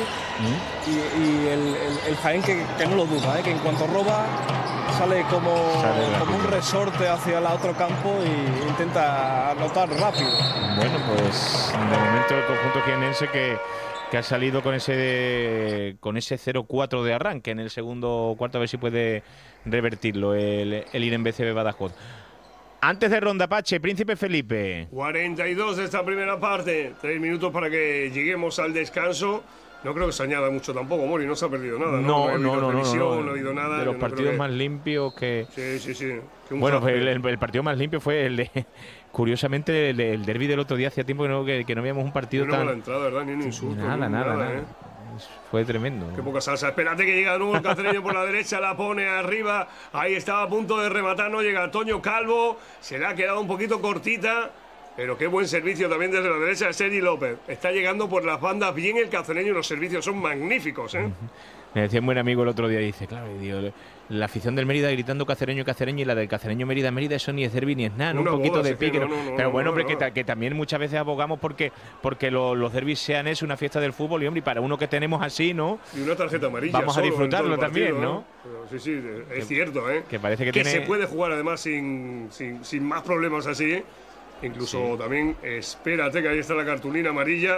S5: y el Jaén que no lo duda, que en cuanto roba sale como un resorte hacia el otro campo e intenta anotar rápido.
S3: Bueno, pues de momento el conjunto jienense que ha salido con ese 0-4 de arranque en el segundo cuarto, a ver si puede revertirlo el IREM BCB Badajoz. Antes de ronda, Pache, Príncipe Felipe.
S4: 42 de esta primera parte, 3 minutos para que lleguemos al descanso. No creo que se añada mucho tampoco, Mori, no se ha perdido nada. No ha habido nada.
S3: De los partidos más limpios que...
S4: Sí.
S3: Bueno, pues el partido más limpio fue el de... Curiosamente, el derbi del otro día, hacía tiempo que no veíamos un partido tan...
S4: No, la entrada, ¿verdad? Ni un insulto.
S3: Nada. Fue tremendo.
S4: Qué poca salsa. Espérate que llega de nuevo el Cacereño por la derecha, la pone arriba. Ahí estaba a punto de rematar, no llega Toño Calvo. Se le ha quedado un poquito cortita. Pero qué buen servicio también desde la derecha de Sergi López. Está llegando por las bandas bien el Cacereño y los servicios son magníficos, ¿eh?
S3: Me decía un buen amigo el otro día, dice, claro, la afición del Mérida gritando Cacereño y la del Cacereño Mérida, eso ni es derbi ni es nada, un poquito de pique. Pero bueno, hombre, que también muchas veces abogamos porque los derbis sean eso, una fiesta del fútbol, y hombre, para uno que tenemos así, ¿no?
S4: Y una tarjeta amarilla.
S3: Vamos a disfrutarlo
S4: partido,
S3: también, ¿no?
S4: Sí, es cierto, ¿eh?
S3: Que parece
S4: que se puede jugar además sin más problemas así, ¿eh? Incluso también, espérate que ahí está la cartulina amarilla,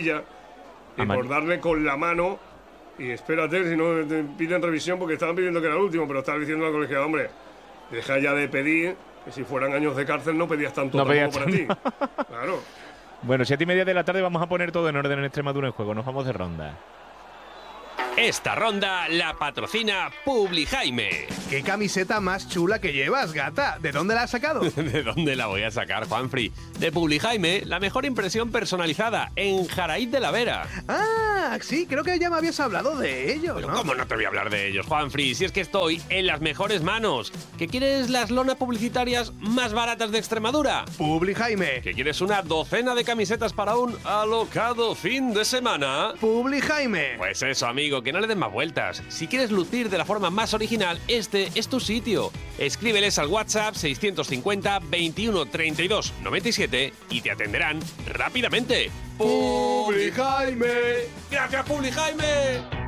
S4: y por darle con la mano, y espérate, si no te piden revisión, porque estaban pidiendo que era el último, pero estaba diciendo la colegiada, hombre, deja ya de pedir, que si fueran años de cárcel no pedías tanto tampoco para ti. Claro.
S3: Bueno, 7:30 de la tarde vamos a poner todo en orden en Extremadura en juego, nos vamos de ronda.
S2: Esta ronda la patrocina Publijaime.
S1: ¿Qué camiseta más chula que llevas, gata? ¿De dónde la has sacado?
S2: ¿De dónde la voy a sacar, Juanfri? De Publijaime, la mejor impresión personalizada, en Jaraíz de la Vera.
S1: Ah, sí, creo que ya me habías hablado de ellos,
S2: Pero
S1: ¿no?
S2: ¿cómo no te voy a hablar de ellos, Juanfri? Si es que estoy en las mejores manos. ¿Que quieres las lonas publicitarias más baratas de Extremadura?
S1: Publijaime.
S2: ¿Que quieres una docena de camisetas para un alocado fin de semana?
S1: Publijaime.
S2: Pues eso, amigo, que no le den más vueltas. Si quieres lucir de la forma más original, este es tu sitio. Escríbeles al WhatsApp 650 21 32 97 y te atenderán rápidamente. ¡Publijaime! ¡Gracias, Publijaime!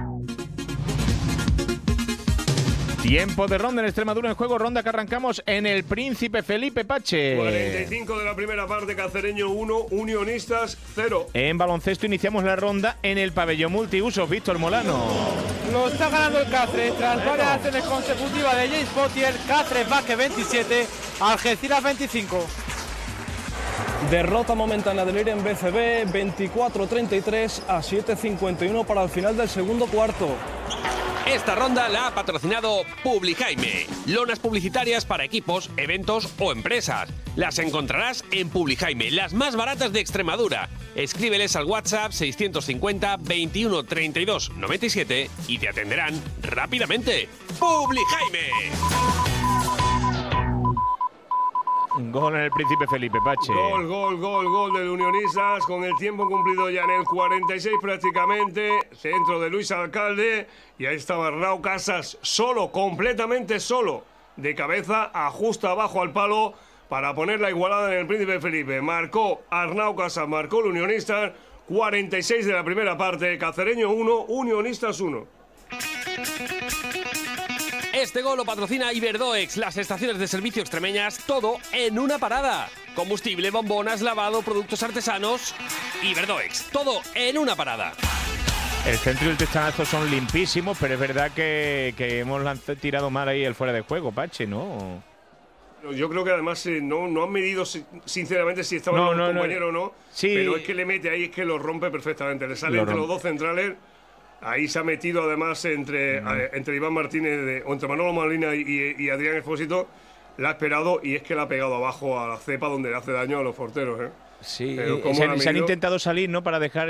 S3: Tiempo de ronda en Extremadura en juego, ronda que arrancamos en el Príncipe Felipe, Pache.
S4: 45 de la primera parte, Cacereño 1, Unionistas 0.
S3: En baloncesto iniciamos la ronda en el pabellón multiusos, Víctor Molano.
S6: Lo está ganando el Cáceres tras varias acciones consecutivas de James Potier. Cáceres Vázquez 27, Algeciras 25.
S5: Derrota momentánea del IRE en BCB, 24-33 a 7-51 para el final del segundo cuarto.
S2: Esta ronda la ha patrocinado Publijaime. Lonas publicitarias para equipos, eventos o empresas. Las encontrarás en Publijaime, las más baratas de Extremadura. Escríbeles al WhatsApp 650 21 32 97 y te atenderán rápidamente. ¡Publijaime!
S3: Gol en el Príncipe Felipe, Pache.
S4: Gol del Unionistas, con el tiempo cumplido ya en el 46 prácticamente, centro de Luis Alcalde, y ahí estaba Arnau Casas solo, completamente solo, de cabeza, ajusta abajo al palo para poner la igualada en el Príncipe Felipe. Marcó Arnau Casas, marcó el Unionistas, 46 de la primera parte, Cacereño 1, Unionistas 1.
S2: Este gol lo patrocina Iberdoex, las estaciones de servicio extremeñas, todo en una parada. Combustible, bombonas, lavado, productos artesanos. Iberdoex, todo en una parada.
S3: El centro y el testanazo son limpísimos, pero es verdad que hemos tirado mal ahí el fuera de juego, Pache, ¿no?
S4: Yo creo que además no han medido sinceramente si estaba el compañero o no,
S3: sí,
S4: pero es que le mete ahí, es que lo rompe perfectamente. Le sale entre los dos centrales. Ahí se ha metido además entre Iván Martínez, o entre Manolo Molina y Adrián Expósito. La ha esperado y es que la ha pegado abajo a la cepa donde le hace daño a los porteros.
S3: Sí, se han intentado salir, ¿no? Para dejar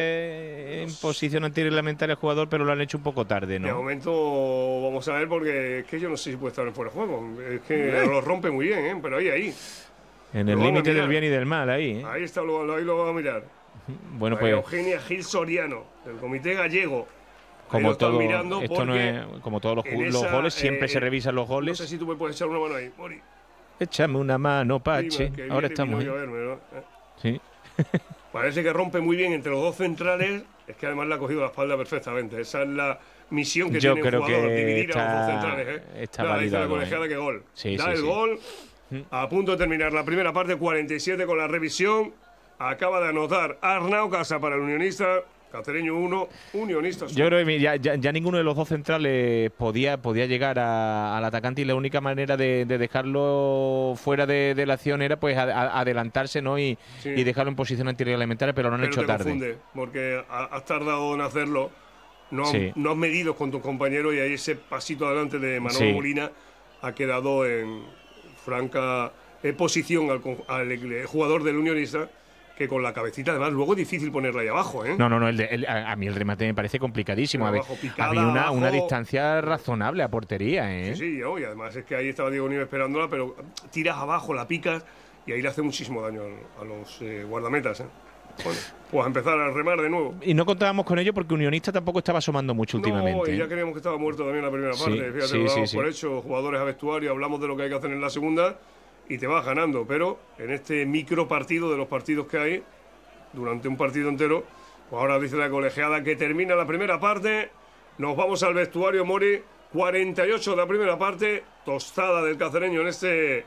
S3: en posición antirreglamentaria al jugador, pero lo han hecho un poco tarde, ¿no?
S4: De momento vamos a ver, porque es que yo no sé si puede estar en fuera de juego. Es que lo rompe muy bien, pero ahí.
S3: En el límite del bien y del mal, ahí.
S4: Ahí está, ahí lo van a mirar.
S3: Bueno, pues
S4: Eugenia Gil Soriano, del Comité Gallego.
S3: Como todo, esto no es, como todos los goles, siempre se revisan los goles.
S4: No sé si tú me puedes echar una mano ahí, Mori.
S3: Échame una mano, Pache. Ahora estamos ahí. Sí.
S4: Parece que rompe muy bien entre los dos centrales. Es que además le ha cogido la espalda perfectamente. Esa es la misión que tiene el jugador, dividir a los dos centrales.
S3: Está validado,
S4: la colegiada que gol.
S3: Sí,
S4: da el gol. A punto de terminar la primera parte, 47 con la revisión. Acaba de anotar Arnau Casa para el Unionista. Cacereño 1, Unionistas 1.
S3: Yo creo que ya ninguno de los dos centrales podía llegar al atacante, y la única manera de dejarlo fuera de la acción era pues adelantarse, ¿no? Y dejarlo en posición antirreglamentaria, pero lo han hecho tarde.
S4: Confunde, porque has tardado en hacerlo, no has medido con tus compañeros, y ahí ese pasito adelante de Manolo Molina ha quedado en franca posición al jugador del Unionista, que con la cabecita, además, luego es difícil ponerla ahí abajo, ¿eh?
S3: No, a mí el remate me parece complicadísimo. Había una distancia razonable a portería, ¿eh?
S4: Sí, y además es que ahí estaba Diego Nieves esperándola, pero tiras abajo, la picas, y ahí le hace muchísimo daño a los guardametas, ¿eh? Bueno, pues a empezar a remar de nuevo.
S3: Y no contábamos con ello porque Unionista tampoco estaba asomando mucho últimamente.
S4: No, y ya creíamos que estaba muerto también en la primera parte. Fíjate, lo damos por hecho, jugadores a vestuario, hablamos de lo que hay que hacer en la segunda, y te vas ganando, pero en este micro partido de los partidos que hay durante un partido entero, pues ahora dice la colegiada que termina la primera parte. Nos vamos al vestuario, Mori. 48 de la primera parte, tostada del cacereño en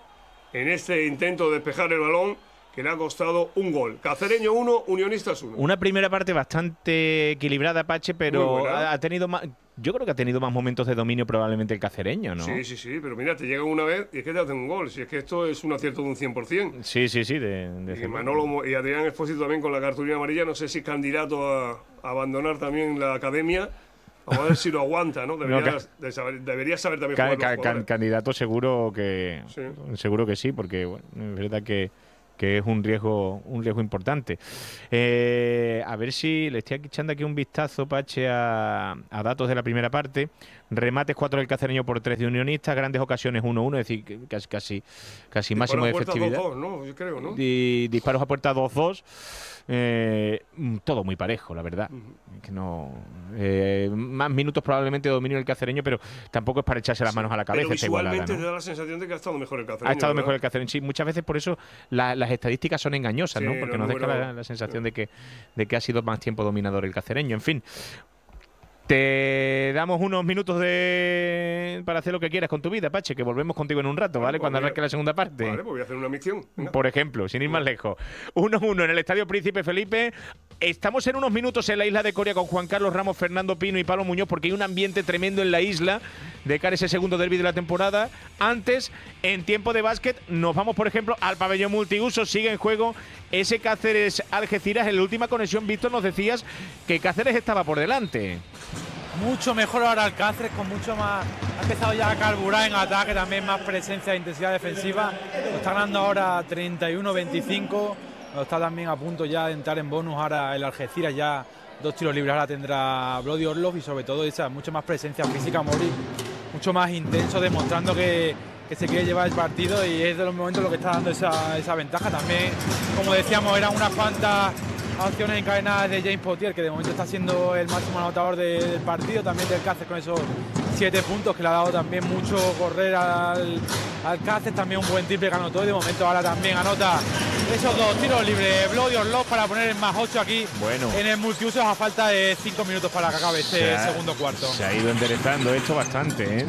S4: este intento de despejar el balón, que le ha costado un gol. Cacereño 1, Unionistas 1.
S3: Una primera parte bastante equilibrada, Pache, pero ha tenido más. Yo creo que ha tenido más momentos de dominio probablemente el cacereño, ¿no?
S4: Sí, pero mira, te llega una vez y es que te hacen un gol. Si es que esto es un acierto de un 100%.
S3: Sí.
S4: Y Manolo y Adrián Expósito también con la cartulina amarilla. No sé si es candidato a abandonar también la academia, Vamos a ver si lo aguanta, ¿no? Debería saber también jugar los jugadores.
S3: Candidato seguro que sí, porque bueno, es verdad que es un riesgo importante. A ver si le estoy echando aquí un vistazo, Pache, a datos de la primera parte. Remates 4 del Cacereño por 3 de Unionistas, grandes ocasiones 1-1, es decir, casi máximo de efectividad.
S4: 2-2, ¿no? Yo creo, ¿no?
S3: Y disparos a puerta 2-2. Todo muy parejo, la verdad. Que no, más minutos probablemente de dominio del Cacereño, pero tampoco es para echarse las manos a la cabeza.
S4: Pero visualmente
S3: ¿no?
S4: te da la sensación de que ha estado mejor el Cacereño.
S3: Ha estado
S4: ¿verdad?
S3: mejor el Cacereño, sí. Muchas veces por eso las estadísticas son engañosas, ¿no? Porque nos deja la sensación de que ha sido más tiempo dominador el Cacereño. En fin. Te damos unos minutos para hacer lo que quieras con tu vida, Pache, que volvemos contigo en un rato, ¿vale? Cuando arranque la segunda parte.
S4: Vale, pues voy a hacer una misión. Venga.
S3: Por ejemplo, sin ir más lejos. 1-1 en el Estadio Príncipe Felipe. Estamos en unos minutos en la isla de Coria con Juan Carlos Ramos, Fernando Pino y Pablo Muñoz, porque hay un ambiente tremendo en la isla de cara a ese segundo derbi de la temporada. Antes, en tiempo de básquet, nos vamos, por ejemplo, al pabellón multiuso. Sigue en juego ese Cáceres-Algeciras. En la última conexión, Víctor, nos decías que Cáceres estaba por delante.
S6: Mucho mejor ahora el Cáceres, con mucho más. Ha empezado ya a carburar en ataque, también más presencia e intensidad defensiva. Lo está ganando ahora 31-25. Lo está también a punto ya de entrar en bonus ahora el Algeciras, ya 2 tiros libres ahora tendrá Bloody Orlov, y sobre todo esa mucha más presencia física, Mori, mucho más intenso, demostrando que se quiere llevar el partido, y es de los momentos lo que está dando esa ventaja. También, como decíamos, eran unas cuantas acciones encadenadas de James Potier, que de momento está siendo el máximo anotador del partido, también del Cáceres con esos 7 puntos, que le ha dado también mucho correr al Cáceres, también un buen triple que anotó, y de momento ahora también anota esos 2 tiros libres Bloody Orlov para poner el más 8 aquí en el multiusos, a falta de 5 minutos para que acabe este segundo cuarto.
S3: Se ha ido enderezando esto bastante, ¿eh?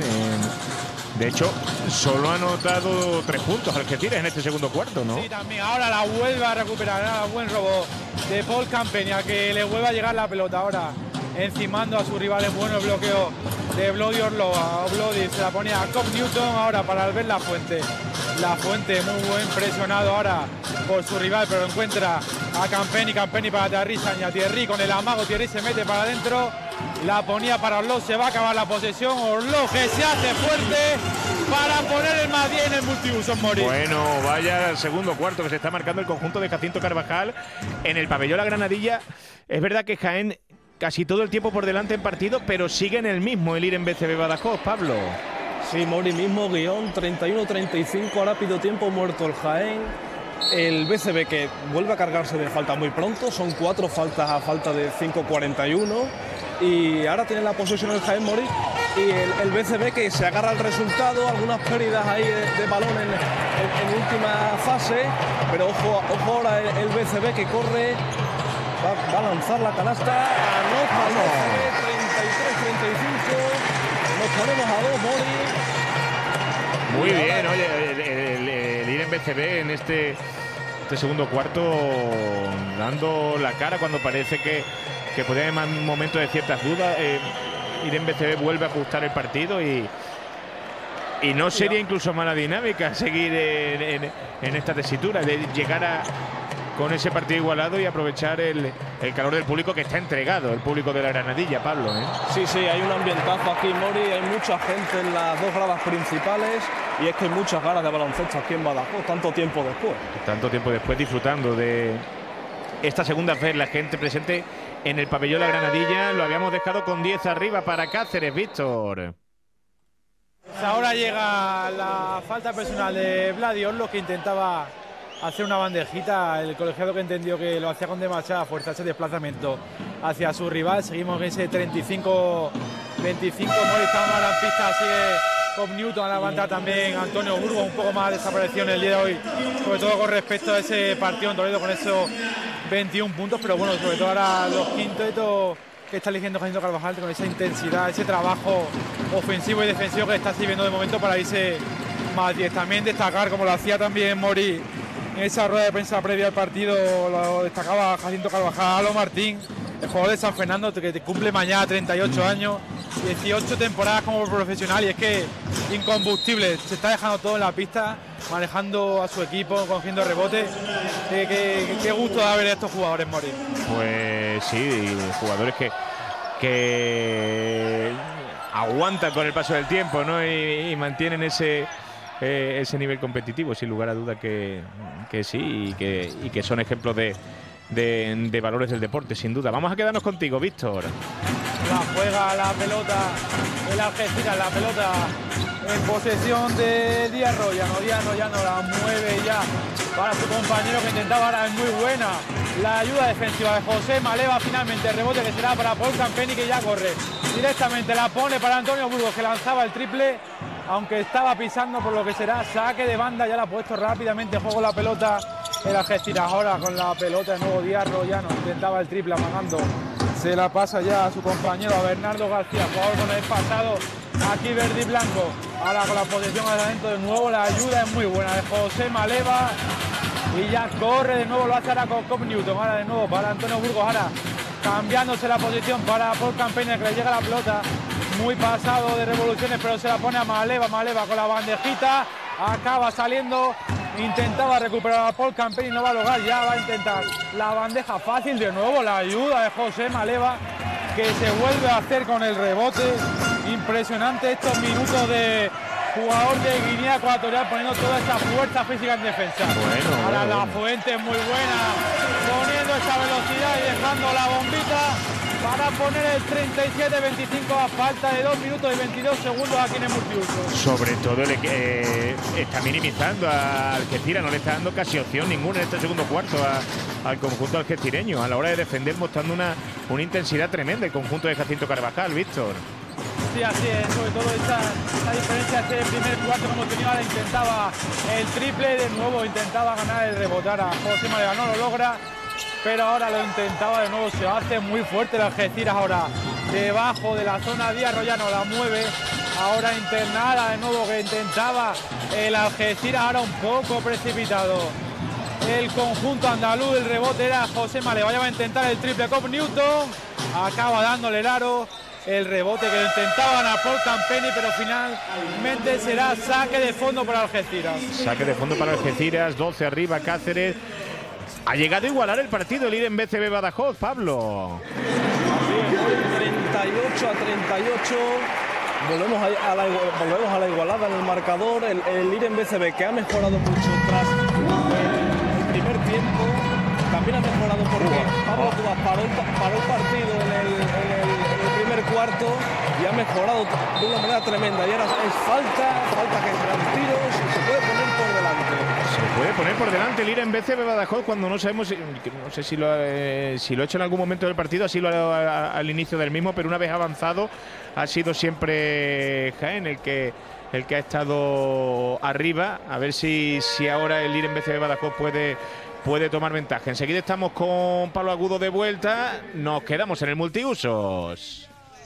S3: De hecho, solo ha anotado 3 puntos Algeciras en este segundo cuarto, ¿no?
S6: Sí, también. Ahora la vuelve a recuperar. Buen robo de Paul Campeny, a que le vuelva a llegar la pelota ahora, encimando a sus rivales. Bueno, el bloqueo de Bloody Orlov. A Bloody se la ponía a Cobb Newton ahora para Albert Lafuente. Lafuente muy buen presionado ahora por su rival, pero encuentra a Campeny. Campeny para Thierry Sagna. Thierry con el amago. Thierry se mete para adentro. La ponía para Orlov, se va a acabar la posesión. Orlov que se hace fuerte para poner el más 10 en el multiusos, Mori.
S3: Bueno, vaya segundo cuarto que se está marcando el conjunto de Jacinto Carvajal en el pabellón La Granadilla. Es verdad que Jaén casi todo el tiempo por delante en partido, pero sigue en el mismo el ir en BCB Badajoz, Pablo.
S5: Sí, Mori, mismo guión, 31-35, ahora pido tiempo muerto el Jaén. El BCB que vuelve a cargarse de falta muy pronto, son 4 faltas a falta de 5:41. Y ahora tiene la posesión el Jaén, Mori, y el BCB que se agarra al resultado, algunas pérdidas ahí de balón en última fase, pero ojo ahora el BCB que corre, va a lanzar la canasta, anota el BCB, 33-35, nos ponemos a 2, Mori.
S3: Muy bien, oye, el ir en BCB en este segundo cuarto, dando la cara cuando parece que podría haber un momento de ciertas dudas. Irene BCB vuelve a ajustar el partido y no sería incluso mala dinámica seguir en esta tesitura de llegar con ese partido igualado y aprovechar el calor del público que está entregado, el público de la Granadilla, Pablo, ¿eh?
S5: Sí, hay un ambientazo aquí, Mori, hay mucha gente en las 2 gradas principales, y es que hay muchas ganas de baloncesto aquí en Badajoz, tanto tiempo después disfrutando de esta segunda vez la gente presente en el pabellón La Granadilla. Lo habíamos dejado con 10 arriba para Cáceres, Víctor.
S6: Ahora llega la falta personal de Bloody Orlov, que intentaba hacer una bandejita. El colegiado que entendió que lo hacía con demasiada fuerza, ese desplazamiento hacia su rival. Seguimos en ese 35-25. Mori está mal en pista, sigue Cobb Newton a levantar también. Antonio Burgos un poco más desaparecido en el día de hoy, sobre todo con respecto a ese partido en Toledo con esos 21 puntos, pero bueno, sobre todo ahora los quintetos que está eligiendo Jacinto Carvajal, con esa intensidad, ese trabajo ofensivo y defensivo que está sirviendo de momento para irse más 10. También destacar, como lo hacía también Mori en esa rueda de prensa previa al partido, lo destacaba Jacinto Carvajal, Alo Martín, el jugador de San Fernando, que cumple mañana 38 años, 18 temporadas como profesional, y es que incombustible, se está dejando todo en la pista, manejando a su equipo, cogiendo rebotes. Qué gusto da ver a estos jugadores, Mori.
S3: Pues sí, jugadores que que aguantan con el paso del tiempo, ¿no? Y mantienen ese nivel competitivo, sin lugar a duda que sí, y que son ejemplos de valores del deporte, sin duda. Vamos a quedarnos contigo, Víctor.
S6: La juega la pelota el Algeciras, la pelota en posesión de Díaz Royano. Díaz Royano la mueve ya para su compañero que intentaba, ahora es muy buena la ayuda defensiva de José Maleva. Finalmente el rebote que será para Paul Campeni, que ya corre directamente, la pone para Antonio Burgos, que lanzaba el triple, aunque estaba pisando, por lo que será saque de banda. Ya la ha puesto rápidamente en juego la pelota el Algeciras. Ahora con la pelota de nuevo Díaz Royano, intentaba el triple amagando, se la pasa ya a su compañero, a Bernardo García, jugador con el pasado aquí verde y blanco. Ahora con la posición adentro de nuevo, la ayuda es muy buena de José Maleva y ya corre de nuevo, lo hace ahora con Cobb Newton. Ahora de nuevo para Antonio Burgos, ahora cambiándose la posición para Paul Campeni, que le llega la pelota, muy pasado de revoluciones, pero se la pone a Maleva. Maleva con la bandejita, acaba saliendo, intentaba recuperar a Paul Campeni, no va a lograr, ya va a intentar la bandeja fácil, de nuevo la ayuda de José Maleva, que se vuelve a hacer con el rebote. Impresionante estos minutos de jugador de Guinea Ecuatorial, poniendo toda esa fuerza física en defensa. Ahora la Fuente es muy buena, poniendo esa velocidad y dejando la bombita para poner el 37-25 a falta de 2 minutos y 22 segundos aquí en el multiuso.
S3: Sobre todo está minimizando a Algeciras, no le está dando casi opción ninguna en este segundo cuarto al conjunto algecireño, a la hora de defender, mostrando una intensidad tremenda el conjunto de Jacinto Carvajal, Víctor.
S6: Sí, así es, sobre todo esa diferencia de primer cuarto como tenía, ahora intentaba el triple, de nuevo intentaba ganar el rebotar a José Maleva, no lo logra, pero ahora lo intentaba de nuevo, se hace muy fuerte el Algeciras ahora, debajo de la zona. Díaz Royano la mueve, ahora internada de nuevo, que intentaba el Algeciras, ahora un poco precipitado el conjunto andaluz. El rebote era José Maleva, ya va a intentar el triple Cobb Newton, acaba dándole el aro. El rebote que lo intentaban a Paul Campeni, pero finalmente será saque de fondo para Algeciras.
S3: Saque de fondo para Algeciras, 12 arriba Cáceres. Ha llegado a igualar el partido el IREN BCB Badajoz, Pablo.
S5: 38 a 38. Volvemos a la igualada en el marcador. El IREN BCB, que ha mejorado mucho tras el primer tiempo, también ha mejorado porque Pablo Cubas paró el partido en el primer cuarto y ha mejorado de una manera tremenda. Y ahora es falta que serán tiros y se puede poner por delante.
S3: Se puede poner por delante el IREN BCB Badajoz cuando no sabemos, no sé si lo ha hecho en algún momento del partido, así lo ha al inicio del mismo, pero una vez avanzado ha sido siempre Jaén el que ha estado arriba. A ver si ahora el IREN BCB Badajoz puede tomar ventaja. Enseguida estamos con Pablo Agudo de vuelta. Nos quedamos en el multiusos.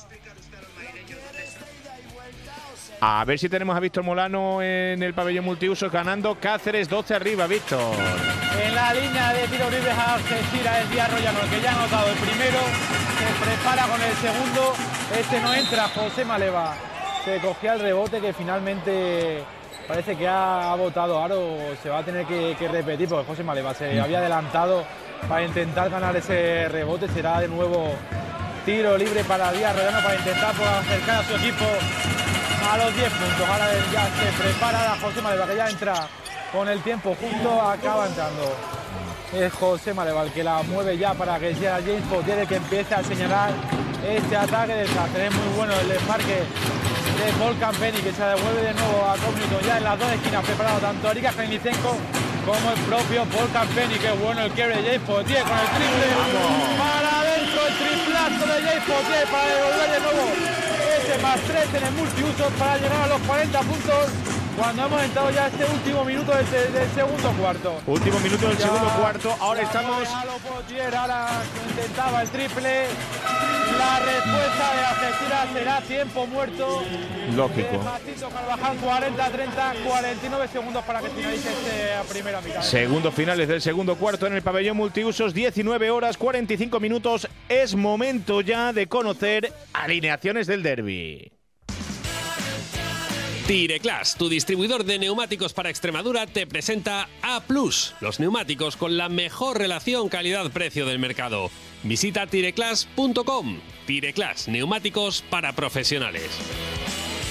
S3: A ver si tenemos a Víctor Molano en el pabellón multiusos ganando. Cáceres 12 arriba, Víctor.
S6: En la línea de tiro libre a Algeciras es Díaz Royano, que ya ha anotado el primero. Se prepara con el segundo. Este no entra, José Maleva. Se cogía el rebote que finalmente parece que ha botado aro. Se va a tener que repetir porque José Maleva se había adelantado para intentar ganar ese rebote. Será de nuevo tiro libre para Díaz Royano para intentar acercar a su equipo a los 10 puntos. Ahora ya se prepara José Maleva, que ya entra con el tiempo justo, acaba entrando. Es José Maleva el que la mueve ya para que sea James Potier el que empiece a señalar este ataque del Cáceres. Es muy bueno el desmarque de Paul Campeni, que se devuelve de nuevo a Cobb Newton ya en las dos esquinas, preparado tanto Arica Krajnicenko como el propio Paul Campeni. Qué bueno el quiebre de James Potier con el triple. Para adentro el triplazo de James Potier para devolver de nuevo ese +3 en el multiuso para llegar a los 40 puntos cuando hemos entrado ya este último minuto del segundo cuarto.
S3: Último minuto del segundo cuarto. Ahora estamos.
S6: Potier ahora intentaba el triple. La respuesta de Algeciras será tiempo muerto.
S3: Lógico.
S6: Jacinto Carvajal, 40-30, 49 segundos para que finalice esta primera mitad.
S3: Segundos finales del segundo cuarto en el pabellón multiusos, 19 horas 45 minutos. Es momento ya de conocer alineaciones del derbi.
S2: Tireclass, tu distribuidor de neumáticos para Extremadura, te presenta A+, los neumáticos con la mejor relación calidad-precio del mercado. Visita tireclass.com. Tireclass, neumáticos para profesionales.